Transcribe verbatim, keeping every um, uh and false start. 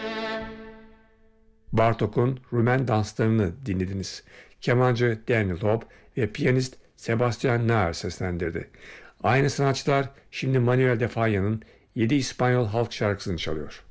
Bartók'un Rumen danslarını dinlediniz. Kemancı Daniel Hope ve piyanist Sebastian Naer seslendirdi. Aynı sanatçılar şimdi Manuel de Falla'nın yedi İspanyol halk şarkısını çalıyor.